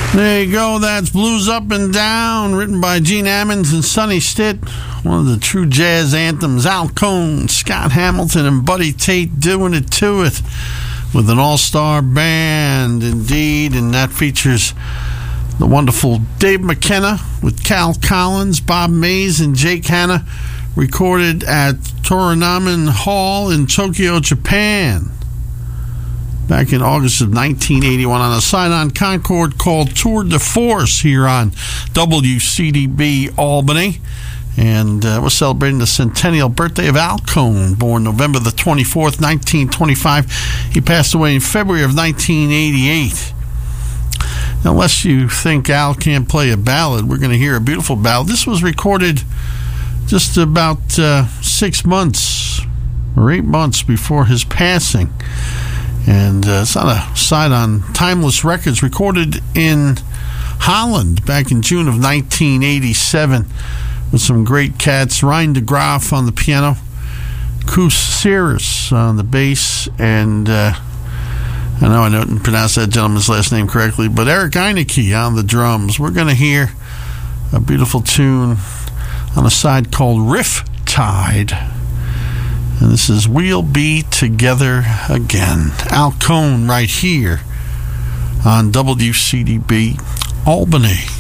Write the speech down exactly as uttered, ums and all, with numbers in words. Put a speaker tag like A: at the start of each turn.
A: There you go. That's Blues Up and Down, written by Gene Ammons and Sonny Stitt. One of the true jazz anthems. Al Cohn, Scott Hamilton, and Buddy Tate doing it to it with an all-star band, indeed. And that features the wonderful Dave McKenna with Cal Collins, Bob Mays, and Jake Hanna, recorded at Toranamen Hall in Tokyo, Japan, back in August of nineteen eighty-one on a Sidon Concord called Tour de Force here on W C D B Albany. And uh, we're celebrating the centennial birthday of Al Cohn, born November the twenty-fourth, nineteen twenty-five. He passed away in February of nineteen eighty-eight. Unless you think Al can't play a ballad, we're going to hear a beautiful ballad. This was recorded just about uh, six months or eight months before his passing. And uh, it's on a side on Timeless Records, recorded in Holland back in June of nineteen eighty-seven with some great cats. Ryan de Graaf on the piano, Koos Sears on the bass, and uh, I know I didn't pronounce that gentleman's last name correctly, but Eric Eineke on the drums. We're going to hear a beautiful tune on a side called Riff Tide. And this is We'll Be Together Again. Al Cohn right here on W C D B Albany.